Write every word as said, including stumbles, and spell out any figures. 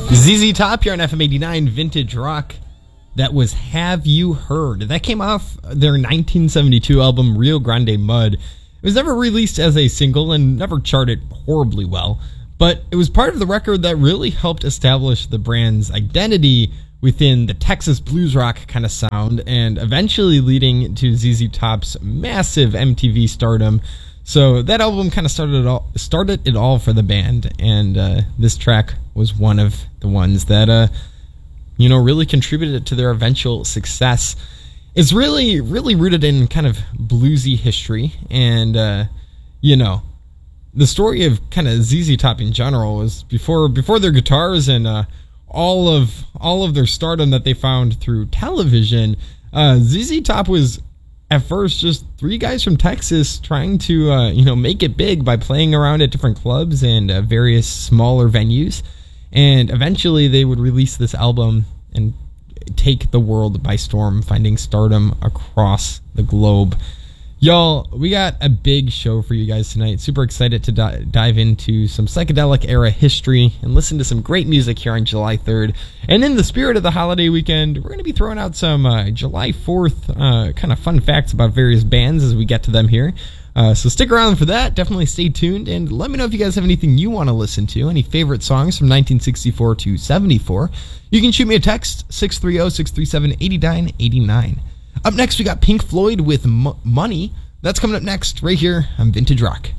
Z Z Top here on F M eighty-nine Vintage Rock. That was Have You Heard? That came off their nineteen seventy-two album Rio Grande Mud. It was never released as a single and never charted horribly well, but it was part of the record that really helped establish the brand's identity within the Texas blues rock kind of sound, and eventually leading to Z Z Top's massive M T V stardom. So that album kind of started it all, started it all for the band, and uh, this track was one of the ones that, uh, you know, really contributed to their eventual success. It's really, really rooted in kind of bluesy history, and uh, you know, the story of kind of Z Z Top in general was before before their guitars and uh, all of all of their stardom that they found through television. uh, Z Z Top was at first just three guys from Texas trying to uh, you know make it big by playing around at different clubs and uh, various smaller venues, and eventually they would release this album and take the world by storm, finding stardom across the globe. Y'all, we got a big show for you guys tonight. Super excited to di- dive into some psychedelic era history and listen to some great music here on July third. And in the spirit of the holiday weekend, we're going to be throwing out some uh, July fourth uh, kind of fun facts about various bands as we get to them here. Uh, so stick around for that. Definitely stay tuned, and let me know if you guys have anything you want to listen to, any favorite songs from nineteen sixty-four to seventy-four. You can shoot me a text, six three zero, six three seven, eight nine eight nine. Up next, we got Pink Floyd with M- Money. That's coming up next right here on Vintage Rock.